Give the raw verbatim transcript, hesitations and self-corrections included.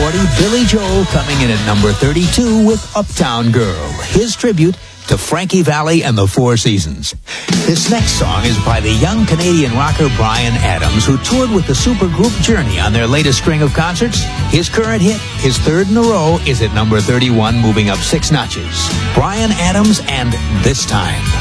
forty, Billy Joel coming in at number thirty-two with Uptown Girl, his tribute to Frankie Valli and the Four Seasons. This next song is by the young Canadian rocker Bryan Adams, who toured with the supergroup Journey on their latest string of concerts. His current hit, his third in a row, is at number thirty-one, moving up six notches. Bryan Adams and This Time.